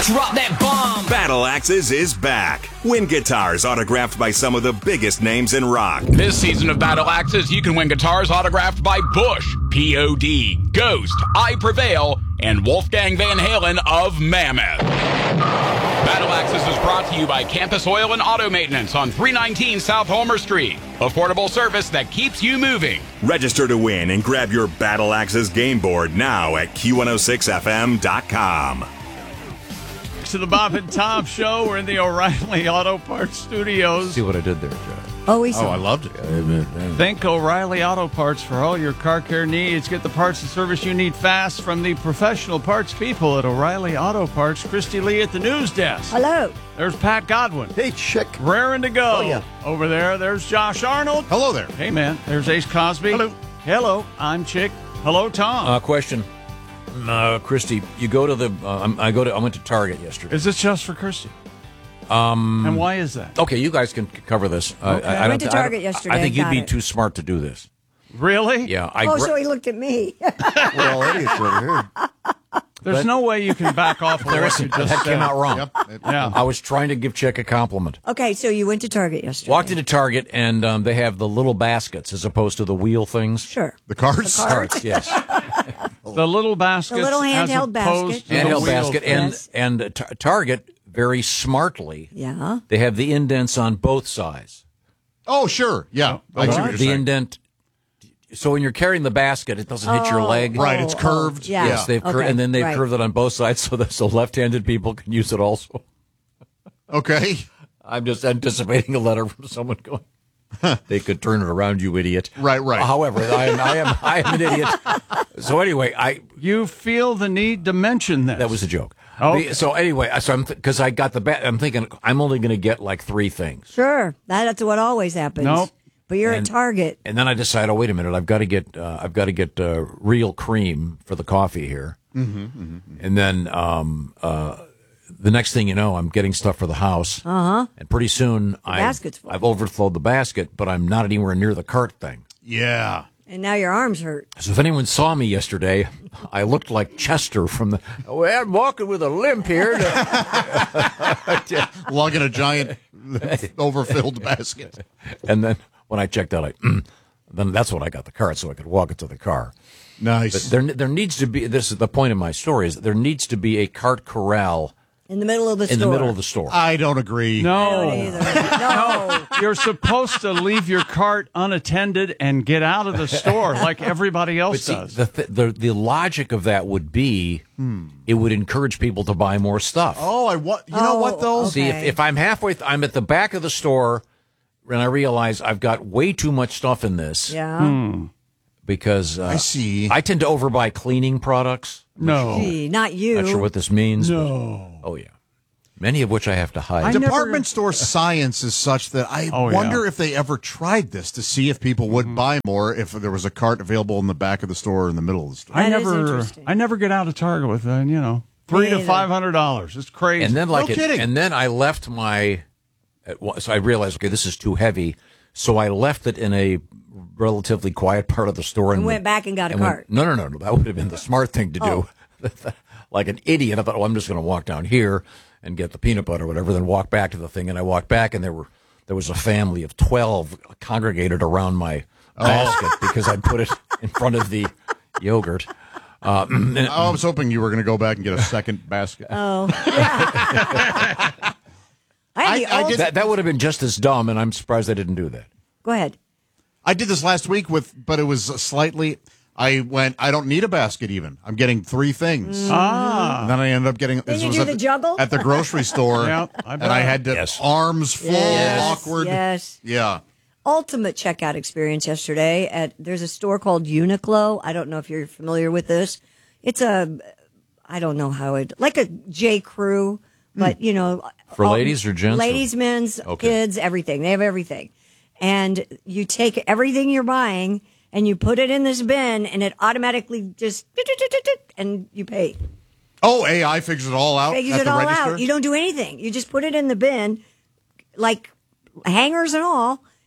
Drop that bomb. Battle Axes is back. Win guitars autographed by some of the biggest names in rock. This season of Battle Axes, you can win guitars autographed by Bush, P.O.D., Ghost, I Prevail, and Wolfgang Van Halen of Mammoth. Battle Axes is brought to you by Campus Oil and Auto Maintenance on 319 South Homer Street. Affordable service that keeps you moving. Register to win and grab your Battle Axes game board now at Q106FM.com. To the Bob and Tom Show. We're in the O'Reilly Auto Parts Studios. See what I did there, Joe? Oh, we saw. I loved it. Think O'Reilly Auto Parts for all your car care needs. Get the parts and service you need fast from the professional parts people at O'Reilly Auto Parts. Christy Lee at the news desk. Hello. There's Pat Godwin. Hey, chick. Raring to go. Oh, yeah. Over there, there's Josh Arnold. Hello there. Hey, man. There's Ace Cosby. Hello. Hello. I'm Chick. Hello, Tom. Question. Christy, you go to the. I went to Target yesterday. Is this just for Christy? And why is that? Okay, you guys can cover this. Okay. I went to Target yesterday. I think you'd got be it. too smart to do this. Really? Yeah. So he looked at me. We're all idiots over here. There's no way you can back off of what you just that said. came out wrong. Yep. Yeah. I was trying to give Chick a compliment. Okay, so you went to Target yesterday. Walked into Target, and they have the little baskets as opposed to the wheel things. Sure. The cards? Carts, yes. The little basket. The little handheld basket. Handheld wheel basket. thing. And Target, very smartly, Yeah. they have the indents on both sides. Oh, sure. Yeah. I see what you're The saying. indent. So when you're carrying the basket, it doesn't hit your leg. Right, it's curved. Yeah. Yes, they've Okay, and then they've right. curved it on both sides so that left-handed people can use it also. Okay. I'm just anticipating a letter from someone going, "They could turn it around, you idiot." Right. However, I am an idiot. So anyway, You feel the need to mention this. that was a joke. Okay. So anyway, because I got I'm thinking I'm only going to get like 3 things. Sure. That's what always happens. Nope. But you're at Target. And then I decide, wait a minute, I've got to get real cream for the coffee here. And then the next thing you know, I'm getting stuff for the house. And pretty soon basket's full. I've overflowed the basket, but I'm not anywhere near the cart thing. Yeah. And now your arms hurt. So if anyone saw me yesterday, I looked like Chester from the. Well, I'm walking with a limp here. Lugging a giant overfilled basket. And then when I checked out, then that's when I got the cart, so I could walk it to the car. Nice. But there needs to be. This is the point of my story: is that there needs to be a cart corral In the middle of the store. in the middle of the store. I don't agree. I No. don't either. No. You're supposed to leave your cart unattended and get out of the store like everybody But else see, does. the logic of that would be it would encourage people to buy more stuff. Oh, you know what, though? okay. See, if I'm I'm at the back of the store, and I realize I've got way too much stuff in this Yeah. because I see. I tend to overbuy cleaning products. No. Gee, not you. Not sure what this means. No. But, oh yeah, many of which I have to hide. Department store science is such that I wonder if they ever tried this to see if people would buy more if there was a cart available in the back of the store or in the middle of the store. I That is never interesting. get out of Target with $300 to either. $500. It's crazy. and then kidding. and then I left so I realized, okay, this is too heavy. So I left it in a relatively quiet part of the store And went back and got a cart. No. That would have been the smart thing to do. Like an idiot, I thought, I'm just going to walk down here and get the peanut butter or whatever, then walk back to the thing. And I walked back, and there was a family of 12 congregated around my basket because I put it in front of the yogurt. I was hoping you were going to go back and get a second basket. Oh. Yeah. That would have been just as dumb, and I'm surprised I didn't do that. Go ahead. I did this last week but it was slightly. I don't need a basket even. I'm getting 3 things. And then I ended up getting. Then you do the juggle? at the grocery store. Yeah, and I had to arms full, awkward. Yes. Yeah. Ultimate checkout experience yesterday there's a store called Uniqlo. I don't know if you're familiar with this. It's I don't know how like a J. Crew, but For ladies or gents? Ladies, men's, Okay. kids, everything. They have everything. And you take everything you're buying and you put it in this bin and it automatically just and you pay. Oh, AI figures it all out Figures at it the all register? out. You don't do anything. You just put it in the bin, like hangers and all,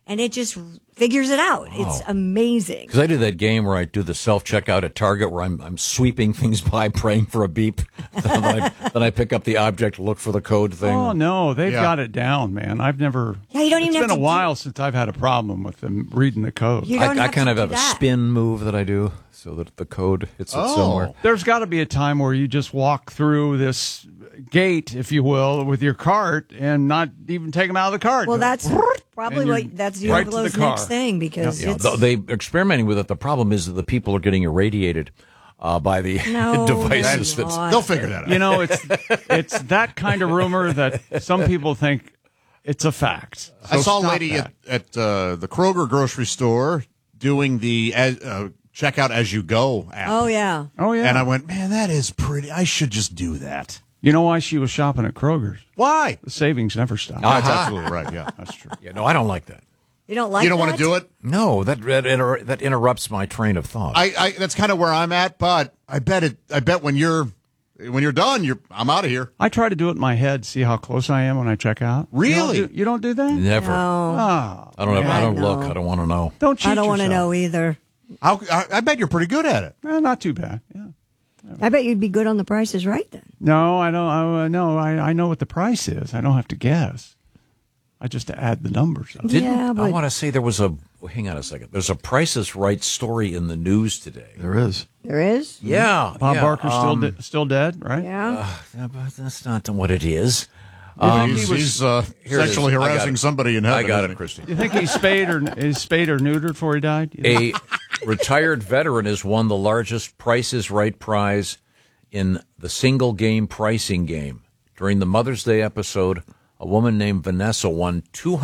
and it just figures it out. It's amazing. Because I do that game where I do the self-checkout at Target where I'm sweeping things by, praying for a beep. then I pick up the object, look for the code thing. Oh, no, they've got it down, man. I've never... Yeah, you don't even It's have been to a while since I've had a problem with them reading the code. You don't I have kind to of do have a that. spin move that I do so that the code hits it somewhere. There's got to be a time where you just walk through this gate, if you will, with your cart and not even take them out of the cart. Well, that's probably And you're what that's right to the Uniqlo's car. next thing because Yeah, it's they experimenting with it. The problem is that the people are getting irradiated by the no, devices. they're not. They'll figure that out. You know, it's that kind of rumor that some people think it's a fact. I So saw a stop lady that. at the Kroger grocery store doing the checkout as you go app. Oh yeah. Oh, yeah. And I went, man, that is pretty. I should just do that. You know why she was shopping at Kroger's? Why? The savings never stop. Oh, that's absolutely right. Yeah. That's true. Yeah, no, I don't like that. You don't like You don't that? want to do it? No, that interrupts my train of thought. I that's kind of where I'm at, but I bet when you're done, I'm out of here. I try to do it in my head, see how close I am when I check out. Really? You don't do that? Never. No. Oh, I don't. I don't no. look. I don't want to know. don't cheat I don't want to yourself. know either. I bet you're pretty good at it. Not too bad. Yeah. I bet you'd be good on the Price is Right then. No, I don't. No, I know what the price is. I don't have to guess. I just add the numbers up. Yeah, I but want to say there was hang on a second. There's a Price is Right story in the news today. There is. there is. Yeah. Bob yeah, Barker's still dead, right? Yeah. but that's not what it is. He's sexually I got harassing it. somebody in heaven. I got isn't it, he? Christy. You think he's spayed or neutered before he died? You think? A retired veteran has won the largest Price is Right prize in the single game pricing game. During the Mother's Day episode, a woman named Vanessa won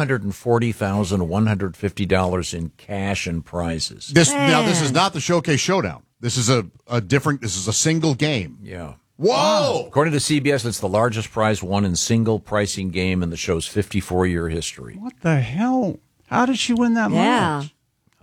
$240,150 in cash and prizes. Now this is not the Showcase Showdown. This is a different. This is a single game. Yeah. Whoa! According to CBS, it's the largest prize won in single pricing game in the show's 54-year history. What the hell? How did she win that Yeah. much?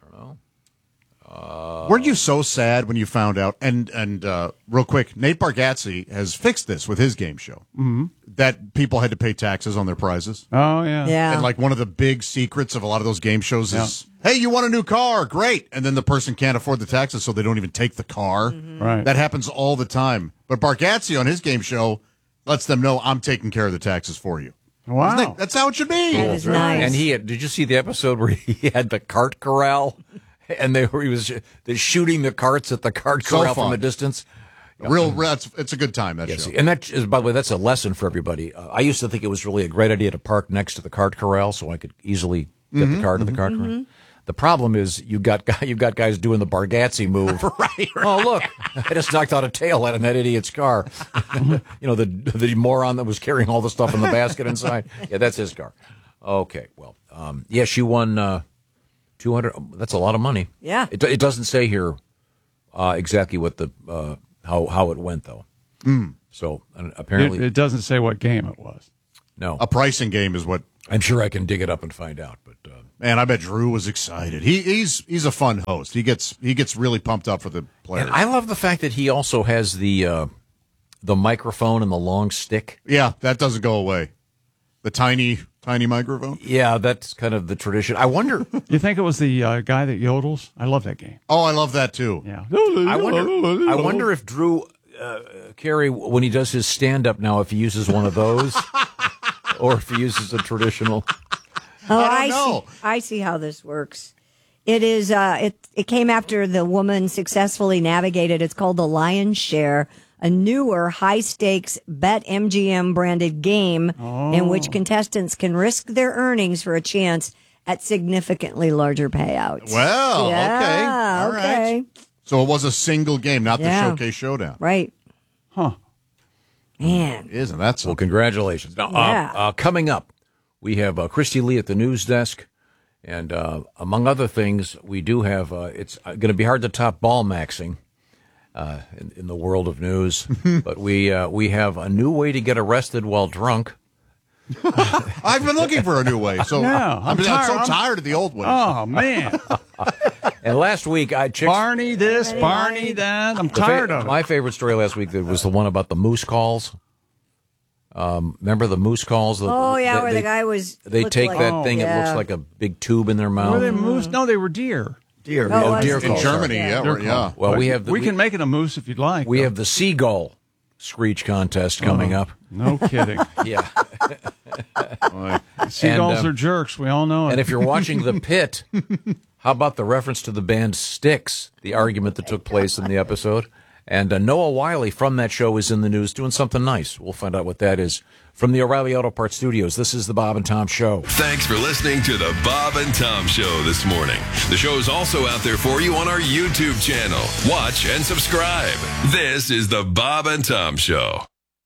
Weren't you so sad when you found out? And real quick, Nate Bargatze has fixed this with his game show. Mm-hmm. That people had to pay taxes on their prizes. Oh yeah. Yeah. And like one of the big secrets of a lot of those game shows is, hey, you want a new car? Great. And then the person can't afford the taxes, so they don't even take the car. Right. That happens all the time. But Bargatze on his game show lets them know I'm taking care of the taxes for you. Wow. That's how it should be. That is nice. And did you see the episode where he had the cart corral? And he was shooting the carts at the cart So corral fun. from a distance. It's a good time, that Yes, show. and that is, by the way, that's a lesson for everybody. I used to think it was really a great idea to park next to the cart corral so I could easily get the car to the cart corral. The problem is you've got guys doing the Bargatze move. right. Oh, look, I just knocked out a tail out of that idiot's car. The moron that was carrying all the stuff in the basket inside. Yeah, that's his car. Okay, well, she won 200. That's a lot of money. Yeah. It doesn't say here exactly what the how it went though. So apparently It doesn't say what game it was. no. A pricing game is what. I'm sure I can dig it up and find out. But Man, I bet Drew was excited. He's a fun host. He gets really pumped up for the players. and I love the fact that he also has the microphone and the long stick. Yeah, that doesn't go away. The tiny microphone. Yeah, that's kind of the tradition. I wonder. You think it was the guy that yodels? I love that game. Oh, I love that too. Yeah. I wonder if Drew Carey, when he does his stand up now, if he uses one of those or if he uses a traditional. Oh, I don't know. I see how this works. It is. It came after the woman successfully navigated. It's called the Lion's Share, a newer high-stakes BetMGM branded game in which contestants can risk their earnings for a chance at significantly larger payouts. Well, Yeah, okay, all okay. right. So it was a single game, not Yeah. the Showcase Showdown. Right. Huh. Man. Isn't that so? Well, congratulations. Now, Yeah. coming up, we have Christy Lee at the news desk. And among other things, we do have, it's going to be hard to top ball maxing in the world of news. But we have a new way to get arrested while drunk. I've been looking for a new way. So Yeah, I'm so I'm- tired of the old ways. Oh man. And last week, I checked. Barney this, Barney that. I'm tired of it. My favorite story last week was the one about the moose calls. Remember the moose calls? Where the guy was. They take like, that thing. It looks like a big tube in their mouth. Were they moose? No, they were deer. Deer. Deer in Germany, yeah. Well, we have. We can make it a moose if you'd like. We have the seagull screech contest coming up. No kidding. Yeah. Seagulls are jerks. We all know it. And if you're watching The Pit, how about the reference to the band Styx, the argument that took place in the episode? And Noah Wiley from that show is in the news doing something nice. We'll find out what that is. From the O'Reilly Auto Parts Studios, this is the Bob and Tom Show. Thanks for listening to the Bob and Tom Show this morning. The show is also out there for you on our YouTube channel. Watch and subscribe. This is the Bob and Tom Show.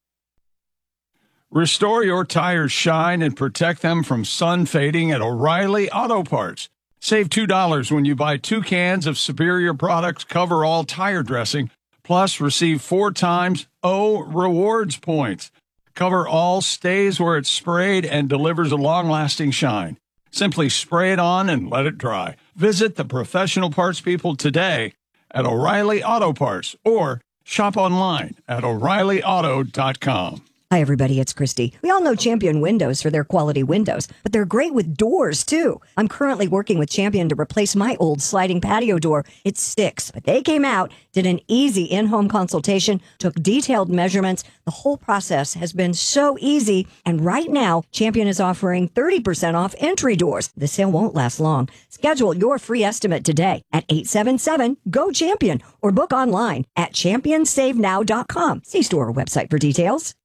Restore your tires' shine and protect them from sun fading at O'Reilly Auto Parts. Save $2 when you buy 2 cans of Superior Products Cover All Tire Dressing, plus receive 4 times O Rewards points. Cover All stays where it's sprayed and delivers a long-lasting shine. Simply spray it on and let it dry. Visit the professional parts people today at O'Reilly Auto Parts or shop online at O'ReillyAuto.com. Hi, everybody. It's Christy. We all know Champion Windows for their quality windows, but they're great with doors, too. I'm currently working with Champion to replace my old sliding patio door. It sticks, but they came out, did an easy in-home consultation, took detailed measurements. The whole process has been so easy. And right now, Champion is offering 30% off entry doors. The sale won't last long. Schedule your free estimate today at 877-GO-CHAMPION or book online at championsavenow.com. See store website for details.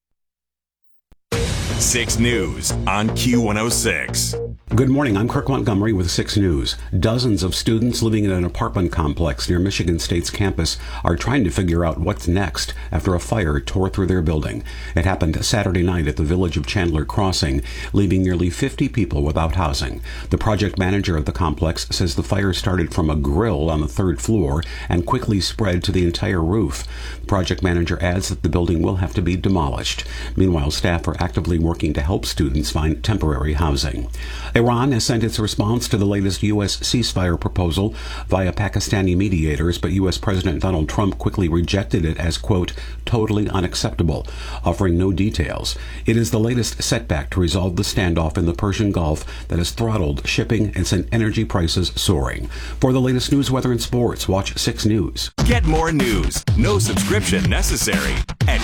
6 News on Q106. Good morning. I'm Kirk Montgomery with 6 News. Dozens of students living in an apartment complex near Michigan State's campus are trying to figure out what's next after a fire tore through their building. It happened Saturday night at the village of Chandler Crossing, leaving nearly 50 people without housing. The project manager of the complex says the fire started from a grill on the 3rd floor and quickly spread to the entire roof. The project manager adds that the building will have to be demolished. Meanwhile, staff are actively working to help students find temporary housing. Iran has sent its response to the latest U.S. ceasefire proposal via Pakistani mediators, but U.S. President Donald Trump quickly rejected it as, quote, totally unacceptable, offering no details. It is the latest setback to resolve the standoff in the Persian Gulf that has throttled shipping and sent energy prices soaring. For the latest news, weather, and sports, watch 6 News. Get more news, no subscription necessary at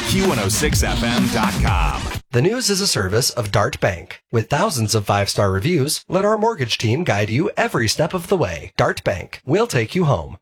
Q106FM.com. The News is a service of Dart Bank. With thousands of 5-star reviews, let our mortgage team guide you every step of the way. Dart Bank. We'll take you home.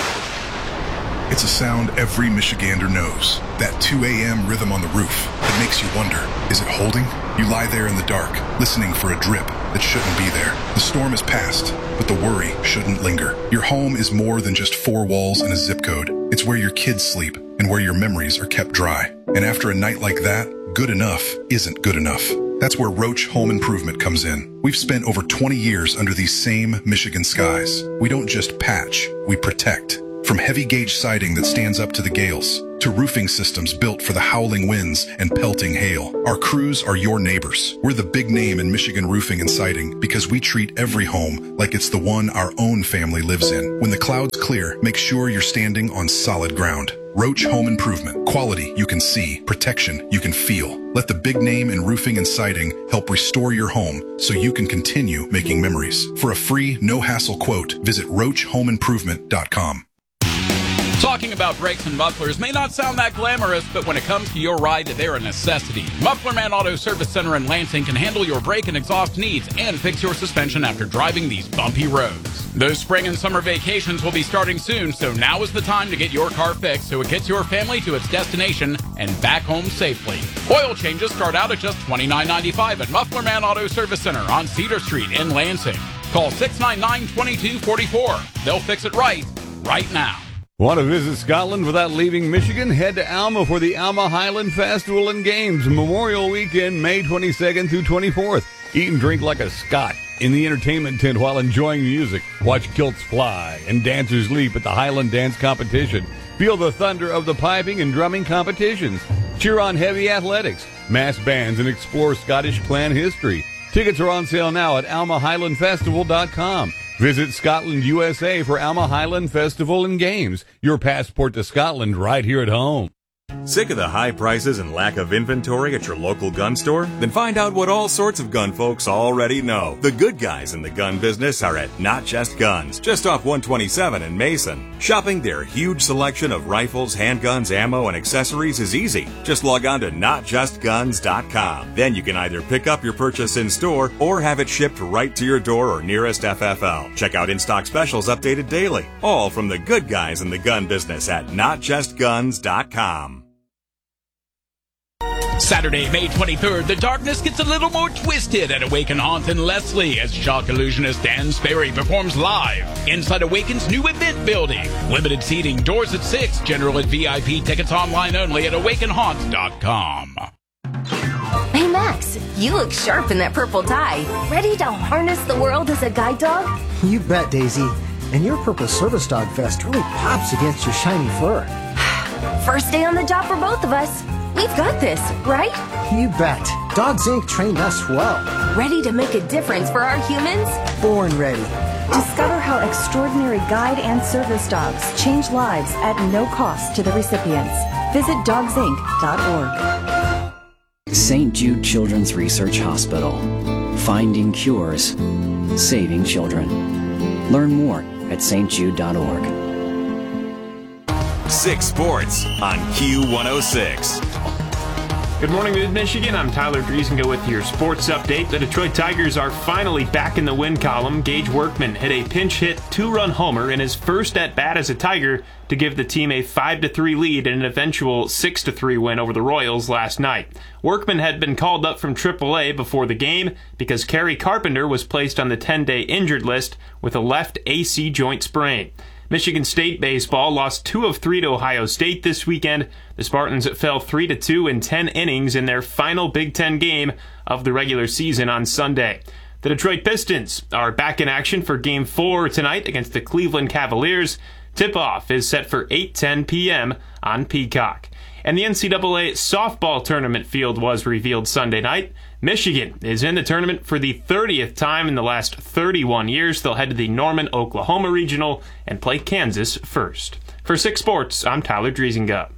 It's a sound every Michigander knows. That 2 a.m. rhythm on the roof that makes you wonder, is it holding? You lie there in the dark, listening for a drip that shouldn't be there. The storm has passed, but the worry shouldn't linger. Your home is more than just 4 walls and a zip code. It's where your kids sleep and where your memories are kept dry. And after a night like that, good enough isn't good enough. That's where Roach Home Improvement comes in. We've spent over 20 years under these same Michigan skies. We don't just patch, we protect. From heavy gauge siding that stands up to the gales, to roofing systems built for the howling winds and pelting hail. Our crews are your neighbors. We're the big name in Michigan roofing and siding because we treat every home like it's the one our own family lives in. When the clouds clear, make sure you're standing on solid ground. Roach Home Improvement. Quality you can see, protection you can feel. Let the big name in roofing and siding help restore your home so you can continue making memories. For a free, no-hassle quote, visit RoachHomeImprovement.com. Talking about brakes and mufflers may not sound that glamorous, but when it comes to your ride, they're a necessity. Muffler Man Auto Service Center in Lansing can handle your brake and exhaust needs and fix your suspension after driving these bumpy roads. Those spring and summer vacations will be starting soon, so now is the time to get your car fixed so it gets your family to its destination and back home safely. Oil changes start out at just $29.95 at Muffler Man Auto Service Center on Cedar Street in Lansing. Call 699-2244. They'll fix it right now. Want to visit Scotland without leaving Michigan? Head to Alma for the Alma Highland Festival and Games Memorial Weekend, May 22nd through 24th. Eat and drink like a Scot in the entertainment tent while enjoying music. Watch kilts fly and dancers leap at the Highland Dance Competition. Feel the thunder of the piping and drumming competitions. Cheer on heavy athletics, mass bands, and explore Scottish clan history. Tickets are on sale now at almahighlandfestival.com. Visit Scotland, USA for Alma Highland Festival and Games. Your passport to Scotland right here at home. Sick of the high prices and lack of inventory at your local gun store? Then find out what all sorts of gun folks already know. The good guys in the gun business are at Not Just Guns, just off 127 in Mason. Shopping their huge selection of rifles, handguns, ammo, and accessories is easy. Just log on to NotJustGuns.com. Then you can either pick up your purchase in store or have it shipped right to your door or nearest FFL. Check out in-stock specials updated daily. All from the good guys in the gun business at NotJustGuns.com. Saturday, May 23rd, the darkness gets a little more twisted at Awaken Haunt in Leslie as shock illusionist Dan Sperry performs live inside Awaken's new event building. Limited seating, doors at 6, general at VIP, tickets online only at awakenhaunt.com. Hey Max, you look sharp in that purple tie. Ready to harness the world as a guide dog? You bet, Daisy. And your purple service dog vest really pops against your shiny fur. First day on the job for both of us. We've got this, right? You bet. Dogs Inc. trained us well. Ready to make a difference for our humans? Born ready. Discover how extraordinary guide and service dogs change lives at no cost to the recipients. Visit dogsinc.org. St. Jude Children's Research Hospital. Finding cures. Saving children. Learn more at stjude.org. 6 Sports on Q106. Good morning, Mid-Michigan. I'm Tyler Driesinga with your sports update. The Detroit Tigers are finally back in the win column. Gage Workman hit a pinch hit 2-run homer in his first at-bat as a Tiger to give the team a 5-3 lead in an eventual 6-3 win over the Royals last night. Workman had been called up from AAA before the game because Kerry Carpenter was placed on the 10-day injured list with a left AC joint sprain. Michigan State baseball lost 2 of 3 to Ohio State this weekend. The Spartans fell 3-2 in 10 innings in their final Big Ten game of the regular season on Sunday. The Detroit Pistons are back in action for Game 4 tonight against the Cleveland Cavaliers. Tip-off is set for 8:10 p.m. on Peacock. And the NCAA softball tournament field was revealed Sunday night. Michigan is in the tournament for the 30th time in the last 31 years. They'll head to the Norman, Oklahoma Regional and play Kansas first. For 6 Sports, I'm Tyler Driesinga.